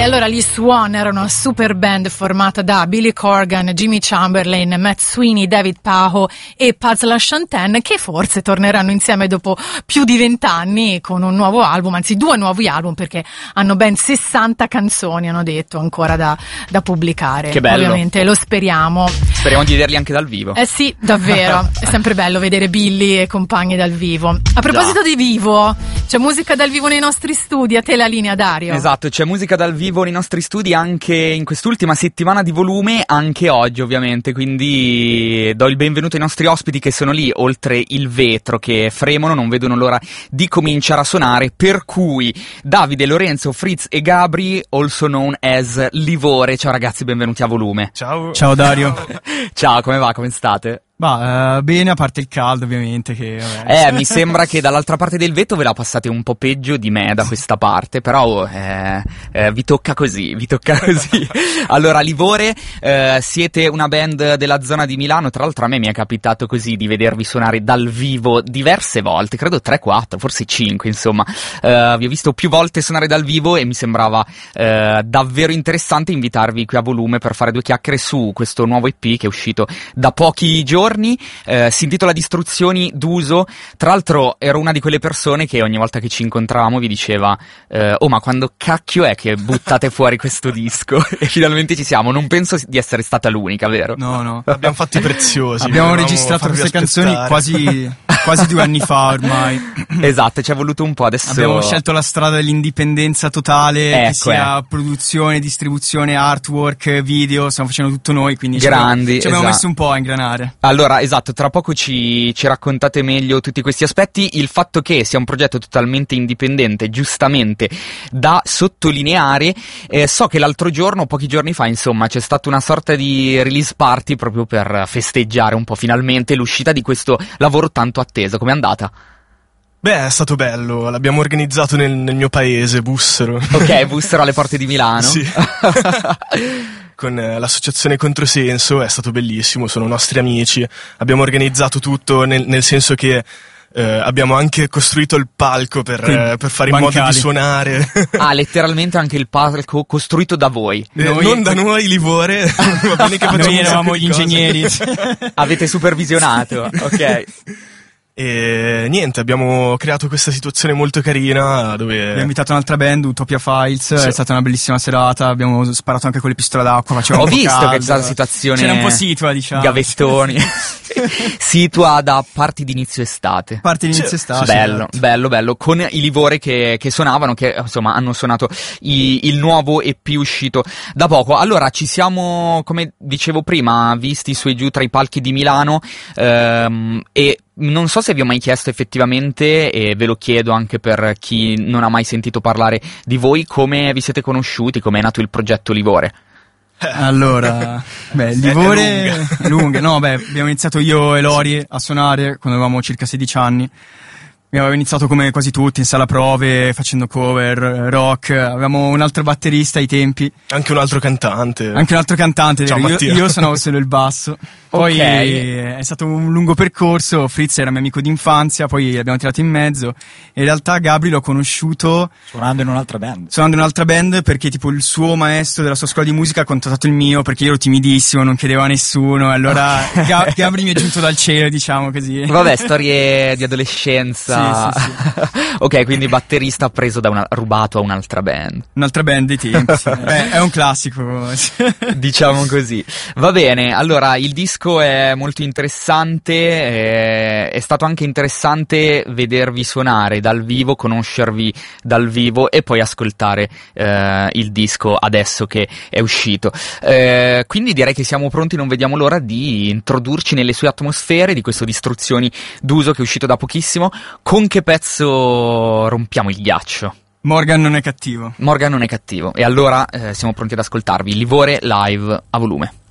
allora gli Swan erano una super band formata da Billy Corgan, Jimmy Chamberlain, Matt Sweeney, David Pajo e Paz LaChantaine, che forse torneranno insieme dopo più di 20 anni con un nuovo album, anzi 2 nuovi album, perché hanno ben 60 canzoni, hanno detto, ancora da pubblicare. Che bello. Ovviamente lo speriamo. Speriamo di vederli anche dal vivo. Sì, davvero. È sempre bello vedere Billy e compagni dal vivo. A proposito di vivo, c'è musica dal vivo nei nostri studi. A te la linea, Dario. Esatto, c'è musica dal vivo nei nostri studi anche in quest'ultima settimana di Volume, anche oggi ovviamente, quindi do il benvenuto ai nostri ospiti che sono lì oltre il vetro, che fremono, non vedono l'ora di cominciare a suonare, per cui Davide, Lorenzo, Fritz e Gabri, also known as Livore. Ciao ragazzi, benvenuti a Volume. Ciao. Ciao Dario. Ciao, come va? Come state? Bene, a parte il caldo ovviamente che vabbè. Mi sembra che dall'altra parte del vetro ve la passate un po' peggio di me da questa parte, però vi tocca così. Allora, Livore, siete una band della zona di Milano, tra l'altro a me mi è capitato così di vedervi suonare dal vivo diverse volte, credo 3-4, forse 5, insomma. Vi ho visto più volte suonare dal vivo e mi sembrava davvero interessante invitarvi qui a Volume per fare 2 chiacchiere su questo nuovo EP che è uscito da pochi giorni. Si intitola Distruzioni d'uso. Tra l'altro ero una di quelle persone che ogni volta che ci incontravamo vi diceva oh, ma quando cacchio è che buttate fuori questo disco? E finalmente ci siamo. Non penso di essere stata l'unica, vero? No. Abbiamo fatto i preziosi. Abbiamo registrato queste canzoni quasi 2 anni fa ormai. Esatto, ci è voluto un po'. Adesso abbiamo scelto la strada dell'indipendenza totale, ecco, che sia produzione, distribuzione, artwork, video, stiamo facendo tutto noi, quindi grandi, ci abbiamo messo un po' a ingranare. Allora, esatto, tra poco ci raccontate meglio tutti questi aspetti. Il fatto che sia un progetto totalmente indipendente, giustamente da sottolineare. So che l'altro giorno, pochi giorni fa, insomma, c'è stata una sorta di release party proprio per festeggiare un po' finalmente l'uscita di questo lavoro tanto atteso. Com'è andata? Beh, è stato bello, l'abbiamo organizzato nel mio paese, Bussero. Ok, Bussero alle porte di Milano. Sì. Con l'associazione Controsenso, è stato bellissimo, sono nostri amici, abbiamo organizzato tutto nel senso che abbiamo anche costruito il palco per fare in modo di suonare. Letteralmente anche il palco costruito da voi. Non da noi, Livore. Va bene che facciamo noi eravamo gli ingegneri. Avete supervisionato, ok. E niente, abbiamo creato questa situazione molto carina dove abbiamo invitato un'altra band, Utopia Files, sì. È stata una bellissima serata, abbiamo sparato anche con le pistole d'acqua, ho visto che è stata una situazione c'era un po' situa, diciamo, gavettoni. Situa da parti di inizio estate. Bello, con i Livore che suonavano, che insomma hanno suonato il nuovo EP uscito da poco. Allora, ci siamo, come dicevo prima, visti su e giù tra i palchi di Milano, e non so se vi ho mai chiesto effettivamente, e ve lo chiedo anche per chi non ha mai sentito parlare di voi, come vi siete conosciuti, come è nato il progetto Livore. Allora, Livore è lunga. No, abbiamo iniziato io e Lori a suonare quando avevamo circa 16 anni. Abbiamo iniziato come quasi tutti in sala prove, facendo cover, rock. Avevamo un altro batterista ai tempi. Anche un altro cantante. Ciao, io suonavo solo il basso. Poi è stato un lungo percorso. Fritz era mio amico d'infanzia, poi l'abbiamo tirato in mezzo. In realtà Gabri l'ho conosciuto suonando in un'altra band, perché tipo il suo maestro della sua scuola di musica ha contattato il mio, perché io ero timidissimo, non chiedevo a nessuno. Allora Gabri mi è giunto dal cielo, diciamo così. Vabbè, storie di adolescenza. Sì. Ok, quindi batterista rubato a un'altra band. Un'altra band dei tempi, sì. È un classico. Diciamo così. Va bene, allora il disco è molto interessante, è stato anche interessante vedervi suonare dal vivo, conoscervi dal vivo e poi ascoltare il disco adesso che è uscito. Quindi direi che siamo pronti, non vediamo l'ora di introdurci nelle sue atmosfere di questo Distruzioni d'uso che è uscito da pochissimo. Con che pezzo rompiamo il ghiaccio? Morgan non è cattivo. E allora siamo pronti ad ascoltarvi Livore live a Volume.